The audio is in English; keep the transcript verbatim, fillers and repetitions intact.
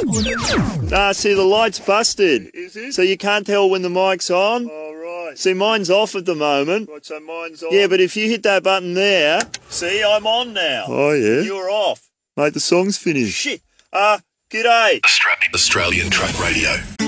Nah, see, the light's busted. Is it? So you can't tell when the mic's on. Oh, right. See, mine's off at the moment. Right, so mine's on. Yeah, but if you hit that button there, see, I'm on now. Oh, yeah? You're off. Mate, the song's finished. Shit. Uh, g'day. Australian Track Radio.